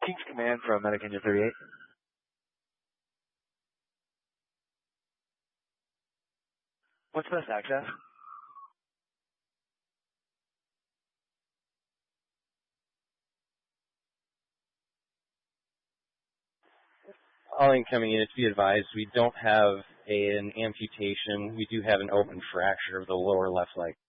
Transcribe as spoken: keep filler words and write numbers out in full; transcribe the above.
King's Command from Medic Engine thirty-eight. What's best access? All incoming units, be advised, we don't have a, an amputation. We do have an open fracture of the lower left leg.